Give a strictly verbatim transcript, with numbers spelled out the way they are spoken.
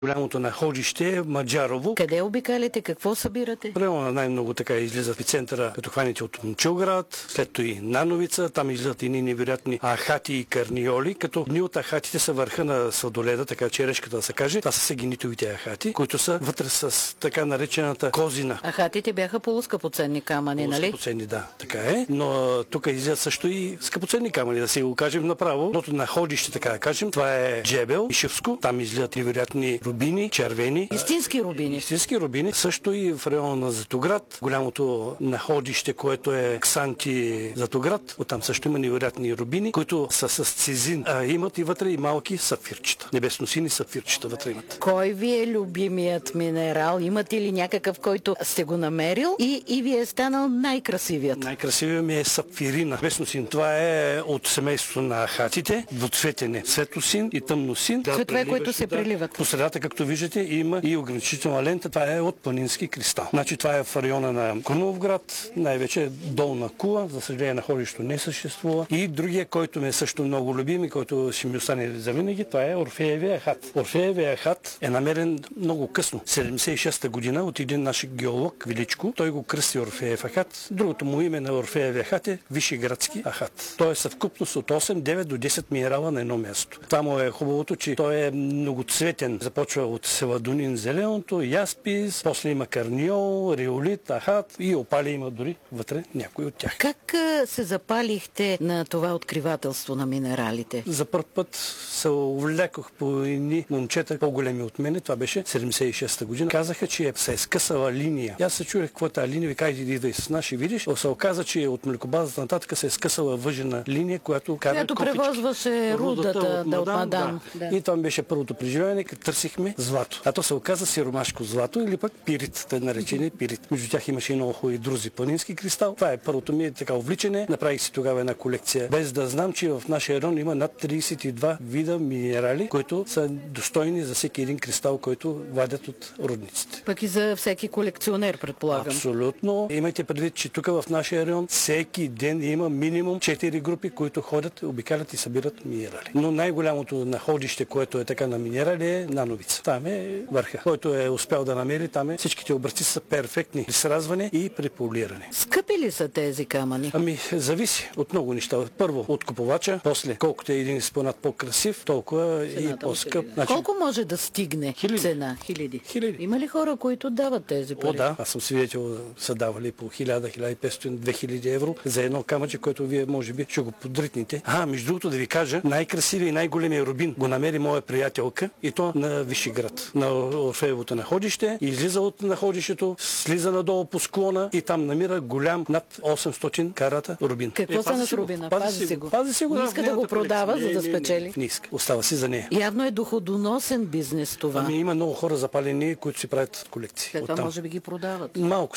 Голямото находище Маджарово. Къде обикаляте? Какво събирате? Района най-много така излизат в центъра, като хванете от Момчилград, след това и Нановица. Там излизат едни невероятни ахати и карниоли, като дни от ахатите са върха на сладоледа, така черешката да се каже. Това са сегинитовите ахати, които са вътре с така наречената козина. Ахатите бяха полускъпоценни камъни, нали? Полускъпоценни, да, така е. Но тук излизат също и скъпоценни камъни, да си го кажем направо. Ното находище, така да кажем, това е Джебел, Ишевско. Там излизат невероятни рубини, червени. Истински рубини. Истински рубини. Също и в района на Златоград, голямото находище, което е Ксанти Златоград. Оттам също има невероятни рубини, които са с цизин. А имат и вътре и малки сапфирчета. Небесносини сапфирчета вътре имат. Кой ви е любимият минерал? Имате ли някакъв, който сте го намерил и, и ви е станал най-красивият? Най-красивият ми е сапфирина. Небесносин. Това е от семейството на ахатите. Двуцветене. Светлосин и тъмносин. Цветове, които се преливат. По средата, както виждате, има и ограничителна лента. Това е от планински кристал. Значи това е в района на Крумовград, най-вече Долна Кула. За съжаление, находището не съществува. И другия, който ми е също много любим и който ще ми остане завинаги, това е Орфеевия ахат. Орфеевия ахат е намерен много късно, седемдесет и шеста година, от един наш геолог Величко. Той го кръсти Орфеев ахат. Другото му име на Орфеевия ахат е Вишеградски ахат. Той е съвкупност от осем, девет до десет минерала на едно място. Това му е хубавото, че той е многоцветен. Започва от селадонин зеленото, яспис, после има карниол, риолит, ахат и опали има дори вътре някой от тях. Как се запалихте на това откривателство на минералите? За първ път се увлекох по едни момчета, по-големи от мене. Това беше седемдесет и шеста година. Казаха, че се е скъсала линия. И аз се чудех какво е тази линия. Ви кажете, идвай с нас и видиш. Се оказа, че от млекобазата нататък се е скъсала въжена линия, която кара Която копички. превозваше рудата, от да, от мадам. мадам. Да. Да. И това беше първото преживяване, като търсихме злато. А то се оказа сиромашко злато или пък пирит, тъй наречени пирит. Между тях имаше и много хубави друзи планински кристал. Това е първото ми така увличане. Направих си тогава една колекция, без да знам, че в нашия район има над тридесет и два вида минерали, които са достойни за всеки един кристал, който вадят от рудниците. Пък и за всеки колекционер, предполагам. Абсолютно. Имайте предвид, че тук в нашия район всеки ден има минимум четири групи, които ходят, обикалят и събират минерали. Но най-голямото находище, което е така на минерали, е Нановица. Там е върха. Който е успял да намери, там е. Всичките образци са перфектни при сразване и при полиране. Скъпи ли са тези камъни? Ами, зависи от много неща. Първо от купувача, после колкото е един изпълнат по-красив, толкова и по-скъп. Значи... Колко може да стигне хиляди. цена? Хиляди. Хиляди. Има ли хора, които дават тези пари? О, да. Аз съм свидетел, са давали по хиляда, хиляда и петстотин, две хиляди евро за едно камъче, което вие може би ще го подритните. А, между другото да ви кажа, най-красивия и най-големия рубин го намери моя приятелка и то на Вишеград, на Орфеевото находище. Излиза от находището, слиза надолу по склона и там намира голям над осемстотин карата рубин. Какво е, са на рубина? Пази, Пази си си го. го. Пази си го. Не Да, иска да го продава, за да спечели. Не иска. Остава си за нея. Явно е доходоносен бизнес това. Ами има много хора запалени, които си правят колекции. След това може би ги продават. Малко